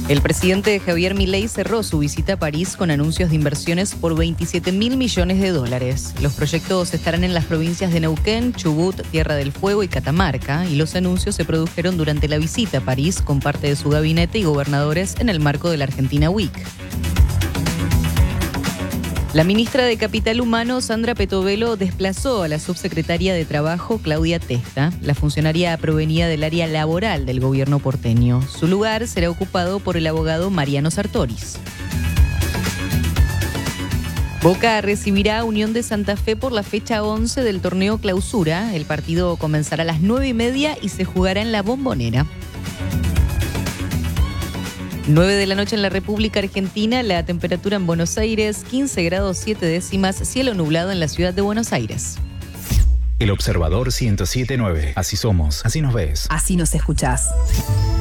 El presidente Javier Milei cerró su visita a París con anuncios de inversiones por 27.000 millones de dólares. Los proyectos estarán en las provincias de Neuquén, Chubut, Tierra del Fuego y Catamarca, y los anuncios se produjeron durante la visita a París con parte de su gabinete y gobernadores en el marco de la Argentina Week. La ministra de Capital Humano, Sandra Petovelo, desplazó a la subsecretaria de Trabajo, Claudia Testa. La funcionaria provenía del área laboral del gobierno porteño. Su lugar será ocupado por el abogado Mariano Sartoris. Boca recibirá a Unión de Santa Fe por la fecha 11 del torneo Clausura. El partido comenzará a las 9:30 y se jugará en la Bombonera. 9 de la noche en la República Argentina, la temperatura en Buenos Aires, 15 grados 7 décimas, cielo nublado en la ciudad de Buenos Aires. El Observador 107.9. Así somos, así nos ves. Así nos escuchás.